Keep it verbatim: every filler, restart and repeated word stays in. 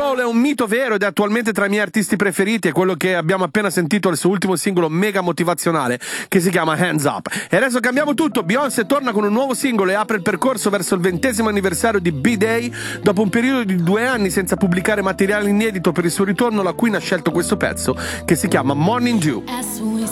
Soul è un mito vero ed è attualmente tra i miei artisti preferiti, è quello che abbiamo appena sentito al suo ultimo singolo mega motivazionale che si chiama Hands Up. E adesso cambiamo tutto, Beyoncé torna con un nuovo singolo e apre il percorso verso il ventesimo anniversario di B-Day. Dopo un periodo di due anni senza pubblicare materiale inedito per il suo ritorno, la Queen ha scelto questo pezzo che si chiama Morning Dew.